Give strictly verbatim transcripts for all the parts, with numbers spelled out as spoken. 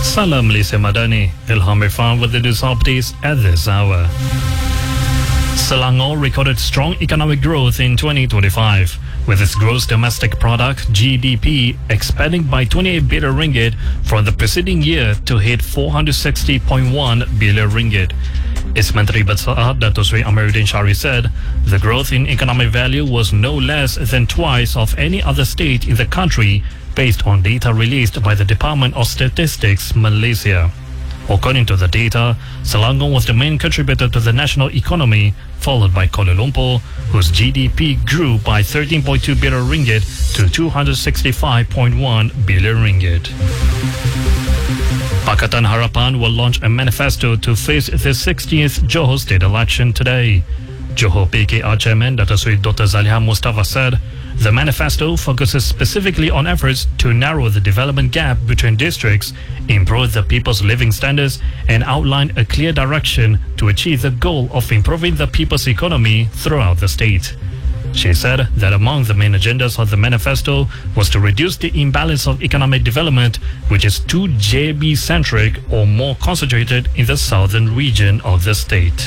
Salam Malaysia Madani, Ilham Irfan with the news updates at this hour. Selangor recorded strong economic growth in twenty twenty-five, with its gross domestic product G D P expanding by twenty-eight billion ringgit from the preceding year to hit four hundred sixty point one billion ringgit. Its Menteri Besar Dato Sri Amiruddin Shari said the growth in economic value was no less than twice of any other state in the country, based on data released by the Department of Statistics Malaysia. According to the data, Selangor was the main contributor to the national economy, followed by Kuala Lumpur, whose G D P grew by thirteen point two billion ringgit to two hundred sixty-five point one billion ringgit. Pakatan Harapan will launch a manifesto to face the sixtieth Johor state election today. Johor P K R Chairman Dato Sri Doctor Zaliha Mustafa said the manifesto focuses specifically on efforts to narrow the development gap between districts, improve the people's living standards, and outline a clear direction to achieve the goal of improving the people's economy throughout the state. She said that among the main agendas of the manifesto was to reduce the imbalance of economic development, which is too J B-centric or more concentrated in the southern region of the state.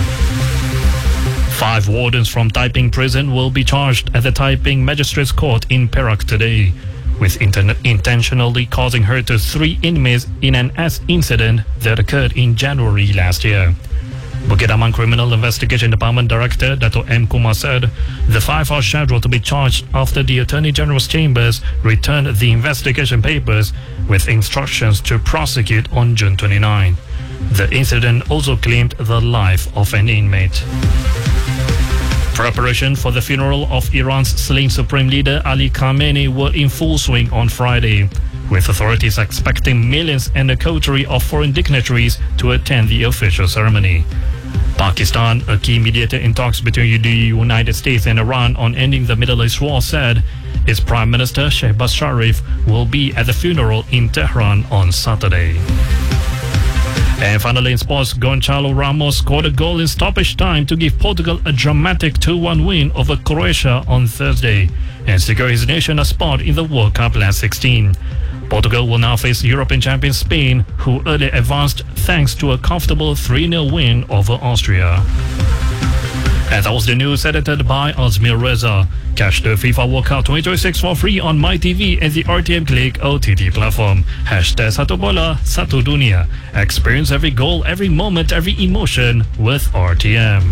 Five wardens from Taiping Prison will be charged at the Taiping Magistrates Court in Perak today, with inten- intentionally causing hurt to three inmates in an ass incident that occurred in January last year. Bukit Aman Criminal Investigation Department Director Dato M. Kumar said the five are scheduled to be charged after the Attorney General's chambers returned the investigation papers with instructions to prosecute on June twenty-ninth. The incident also claimed the life of an inmate. Preparation for the funeral of Iran's slain Supreme Leader Ali Khamenei were in full swing on Friday, with authorities expecting millions and a coterie of foreign dignitaries to attend the official ceremony. Pakistan, a key mediator in talks between the United States and Iran on ending the Middle East war, said its Prime Minister Shehbaz Sharif will be at the funeral in Tehran on Saturday. And finally in sports, Gonçalo Ramos scored a goal in stoppage time to give Portugal a dramatic two one win over Croatia on Thursday and secure his nation a spot in the World Cup last sixteen. Portugal will now face European champion Spain, who earlier advanced thanks to a comfortable three nil win over Austria. And that was the news edited by Azmir Reza. Catch the FIFA World Cup twenty twenty-six for free on MyTV and the R T M Click O T T platform. Hashtag Satu Bola, Satu Dunia. Experience every goal, every moment, every emotion with R T M.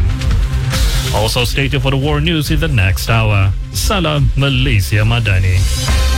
Also stay tuned for the war news in the next hour. Salam Malaysia Madani.